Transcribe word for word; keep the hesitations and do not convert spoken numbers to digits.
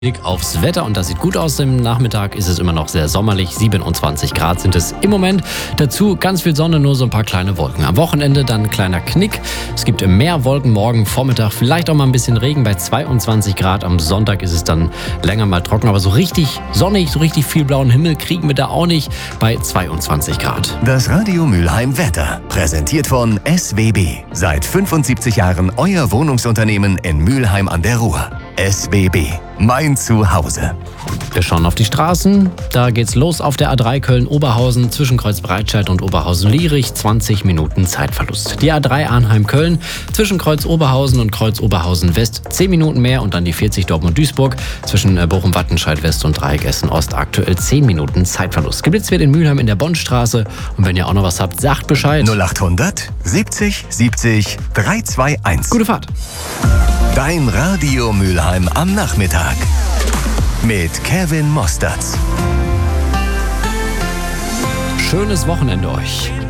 Blick aufs Wetter und das sieht gut aus. Im Nachmittag ist es immer noch sehr sommerlich. siebenundzwanzig Grad sind es im Moment. Dazu ganz viel Sonne, nur so ein paar kleine Wolken. Am Wochenende dann ein kleiner Knick. Es gibt mehr Wolken morgen Vormittag. Vielleicht auch mal ein bisschen Regen bei zweiundzwanzig Grad. Am Sonntag ist es dann länger mal trocken. Aber so richtig sonnig, so richtig viel blauen Himmel kriegen wir da auch nicht bei zweiundzwanzig Grad. Das Radio Mülheim Wetter. Präsentiert von S W B. Seit fünfundsiebzig Jahren euer Wohnungsunternehmen in Mülheim an der Ruhr. S W B. Mein Zuhause. Wir schauen auf die Straßen. Da geht's los auf der A drei Köln-Oberhausen zwischen Kreuz-Breitscheid und Oberhausen-Lierich. zwanzig Minuten Zeitverlust. Die A drei Arnheim-Köln zwischen Kreuz-Oberhausen und Kreuz-Oberhausen-West. zehn Minuten mehr und dann die vierzig Dortmund-Duisburg zwischen Bochum-Wattenscheid-West und Dreieck Essen-Ost. Aktuell zehn Minuten Zeitverlust. Geblitzt wird in Mülheim in der Bonnstraße. Und wenn ihr auch noch was habt, sagt Bescheid. null achthundert siebzig siebzig dreihunderteinundzwanzig. Gute Fahrt. Dein Radio Mülheim am Nachmittag. Mit Kevin Mostertz. Schönes Wochenende euch.